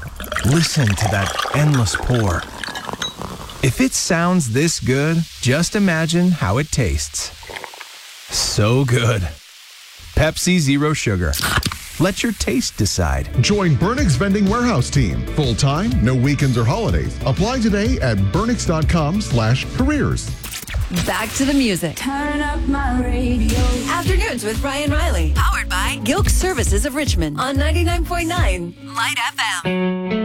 Listen to that endless pour. If it sounds this good, just imagine how it tastes. So good. Pepsi Zero Sugar. Let your taste decide. Join Burnix Vending Warehouse Team. Full-time, no weekends or holidays. Apply today at burnix.com/careers. Back to the music. Turn up my radio. Afternoons with Ryan Riley. Powered by Gilk Services of Richmond on 99.9 Light FM.